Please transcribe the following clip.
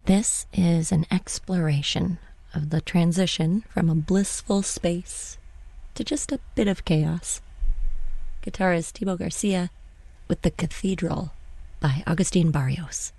This is an exploration of the transition from a blissful space to just a bit of chaos. Guitarist Thibaut Garcia with The Cathedral by Agustin Barrios.